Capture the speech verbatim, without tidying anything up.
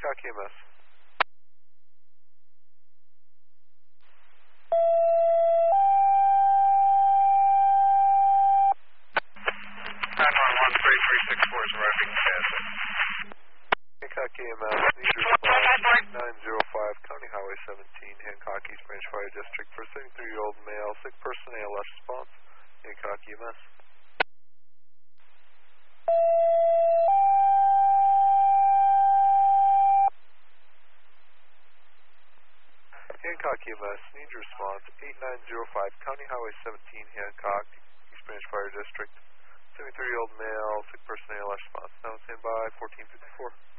Hancock E M S. nine one one, three three six four is arriving fast. Hancock E M S, need to respond nine zero five, County Highway seventeen, Hancock East Branch Fire District for seventy-three-year-old male, sick person, A L S response, Hancock E M S. Hancock E M S, need your response, eight nine zero five, County Highway seventeen, Hancock East Branch Fire District, seventy-three-year-old male, sick person, A L S response, now stand by, fourteen fifty-four.